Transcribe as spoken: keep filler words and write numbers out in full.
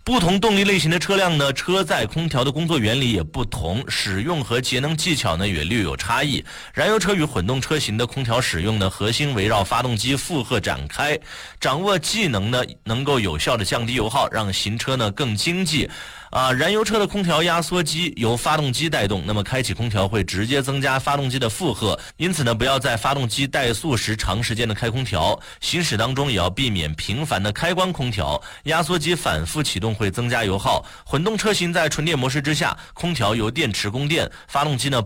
不同动力类型的车辆呢，车载空调的工作原理也不同，使用和节能技巧呢也略有差异。燃油车与混动车型的空调使用呢，核心围绕发动机负荷展开，掌握技能呢，能够有效的降低油耗，让行车呢更经济。啊，燃油车的空调压缩机由发动机带动，那么开启空调会直接增加发动机的负荷，因此呢，不要在发动机怠速时长时间的开空调，行驶当中也要避免频繁的开关空调，压缩机反复启动会增加油耗。混动车型在纯电模式之下，空调由电池供电，发动机呢